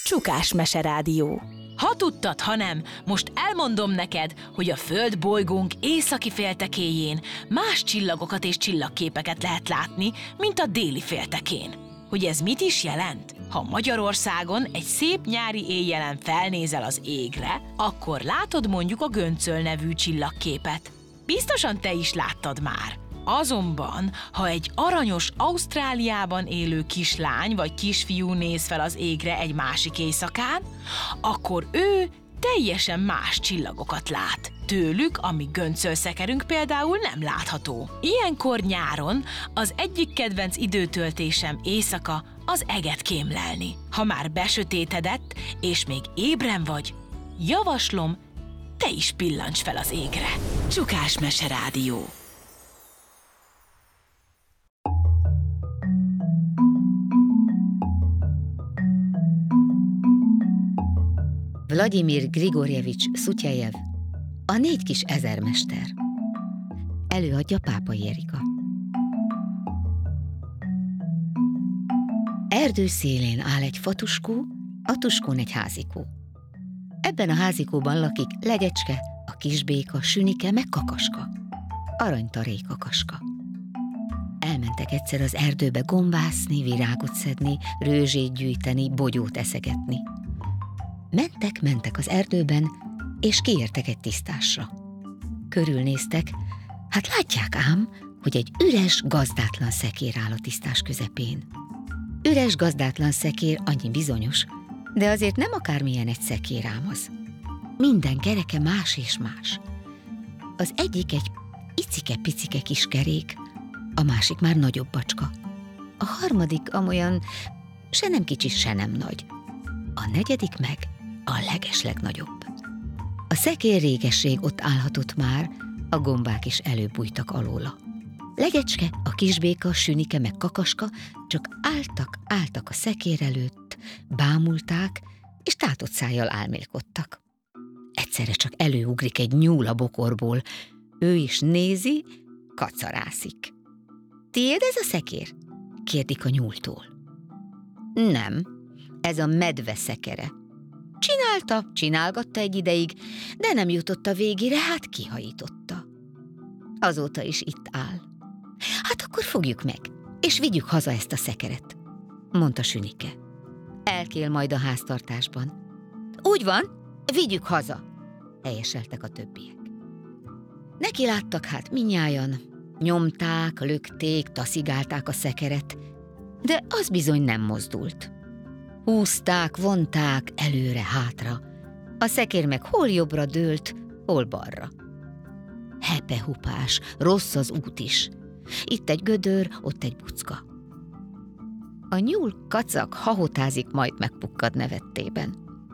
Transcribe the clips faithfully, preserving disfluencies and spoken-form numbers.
Csukás Meserádió. Ha tudtad, ha nem, most elmondom neked, hogy a Föld bolygónk északi féltekéjén más csillagokat és csillagképeket lehet látni, mint a déli féltekén. Hogy ez mit is jelent? Ha Magyarországon egy szép nyári éjjelen felnézel az égre, akkor látod mondjuk a Göncöl nevű csillagképet. Biztosan te is láttad már. Azonban, ha egy aranyos Ausztráliában élő kislány vagy kisfiú néz fel az égre egy másik éjszakán, akkor ő teljesen más csillagokat lát. Tőlük, ami göncölszekerünk például nem látható. Ilyenkor nyáron az egyik kedvenc időtöltésem éjszaka az eget kémlelni. Ha már besötétedett, és még ébren vagy, javaslom, te is pillancs fel az égre. Csukás Meserádió. Vladimir Grigorjevics Szutyejev, a négy kis ezermester. Előadja Pápai Erika. Erdő szélén áll egy fatuskó, a tuskón egy házikó. Ebben a házikóban lakik Legyecske, a kisbéka, Sünike meg Kakaska. Aranytaré Kakaska. Elmentek egyszer az erdőbe gombászni, virágot szedni, rőzsét gyűjteni, bogyót eszegetni. Mentek, mentek az erdőben, és kiértek egy tisztásra. Körülnéztek, hát látják ám, hogy egy üres, gazdátlan szekér áll a tisztás közepén. Üres, gazdátlan szekér annyi bizonyos, de azért nem akármilyen egy szekér ám az. Minden kereke más és más. Az egyik egy icike-picike kis kerék, a másik már nagyobb bacska. A harmadik amolyan se nem kicsi, se nem nagy. A negyedik meg a legeslegnagyobb. A szekér régesség ott állhatott már, a gombák is előbújtak alóla. Legyecske, a kisbéka, Sünike meg Kakaska csak álltak, álltak a szekér előtt, bámulták, és tátott szájjal álmélkodtak. Egyszerre csak előugrik egy nyúl a bokorból, ő is nézi, kacarászik. Tiéd ez a szekér? Kérdik a nyúltól. Nem, ez a medve szekere. Csinálta, csinálgatta egy ideig, de nem jutott a végére, hát kihajította. Azóta is itt áll. Hát akkor fogjuk meg, és vigyük haza ezt a szekeret, mondta Sünike. Elkél majd a háztartásban. Úgy van, vigyük haza, helyeseltek a többiek. Neki láttak hát mindnyájan, nyomták, lökték, taszigálták a szekeret, de az bizony nem mozdult. Húzták, vonták előre-hátra, a szekér meg hol jobbra dőlt, hol balra. Hepehupás, rossz az út is. Itt egy gödör, ott egy bucka. A nyúl kacag hahotázik, majd megpukkad nevettében.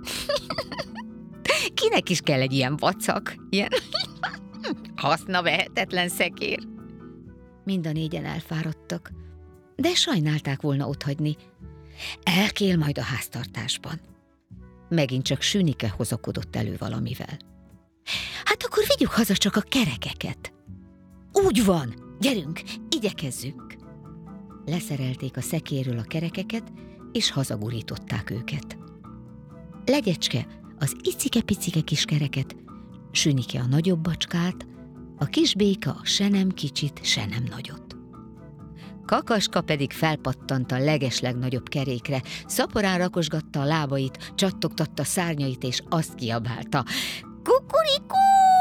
Kinek is kell egy ilyen vacak, ilyen hasznavehetetlen szekér? Mind a négyen elfáradtak, de sajnálták volna otthagyni. Elkél majd a háztartásban. Megint csak Sünike hozakodott elő valamivel. Hát akkor vigyük haza csak a kerekeket. Úgy van, gyerünk, igyekezzünk. Leszerelték a szekérről a kerekeket, és hazagurították őket. Legyecske az icike-picike kis kereket, Sünike a nagyobb bacskát, a kisbéka a se nem kicsit, se nem nagyot. Kakaska pedig felpattant a legeslegnagyobb kerékre, szaporán rakosgatta a lábait, csattogtatta szárnyait, és azt kiabálta: Kukurikú!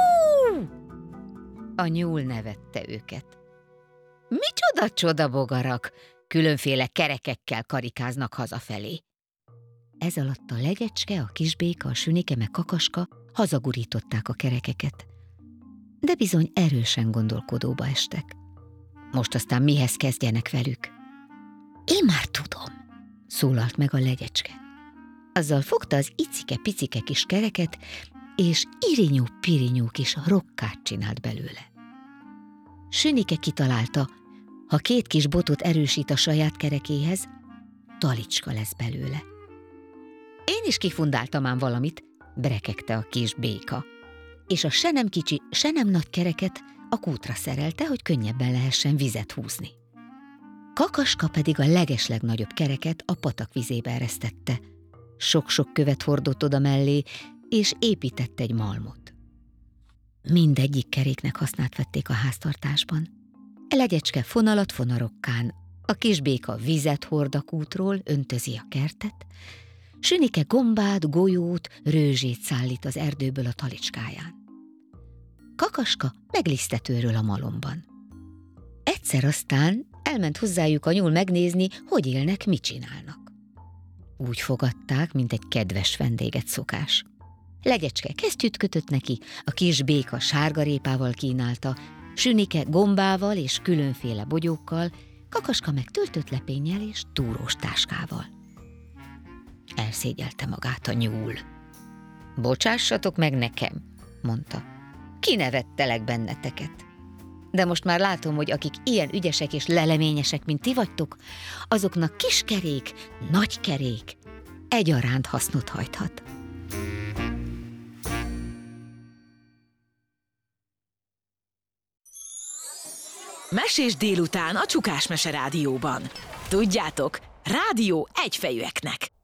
A nyúl nevette őket. Micsoda csodabogarak, különféle kerekekkel karikáznak hazafelé. Ez alatt a Legyecske, a kisbéka, a Sünike meg Kakaska hazagurították a kerekeket. De bizony erősen gondolkodóba estek. Most aztán mihez kezdjenek velük? Én már tudom, szólalt meg a Legyecske. Azzal fogta az icike-picike kis kereket, és irinyú-pirinyú kis rokkát csinált belőle. Sünike kitalálta, ha két kis botot erősít a saját kerekéhez, talicska lesz belőle. Én is kifundáltam ám valamit, brekegte a kis béka, és a se nem kicsi, se nem nagy kereket a kútra szerelte, hogy könnyebben lehessen vizet húzni. Kakaska pedig a legeslegnagyobb kereket a patak vizébe eresztette, sok-sok követ hordott oda mellé, és épített egy malmot. Mindegyik keréknek hasznát vették a háztartásban. Legyecske fonalat fonarokkán, a kisbéka vizet hord a kútról, öntözi a kertet, Sünike gombát, golyót, rőzsét szállít az erdőből a talicskáján. Kakaska meglisztetőről a malomban. Egyszer aztán elment hozzájuk a nyúl megnézni, hogy élnek, mit csinálnak. Úgy fogadták, mint egy kedves vendéget szokás. Legyecske kesztyűt kötött neki, a kis béka sárgarépával kínálta, Sünike gombával és különféle bogyókkal, Kakaska meg töltött lepénnyel és túrós táskával. Elszégyelte magát a nyúl. Bocsássatok meg nekem, mondta. Kinevettelek benneteket. De most már látom, hogy akik ilyen ügyesek és leleményesek, mint ti vagytok, azoknak kis kerék, nagy kerék egyaránt hasznot hajthat. Mesés délután a Csukás Mese Rádióban. Tudjátok, rádió egyfejűeknek.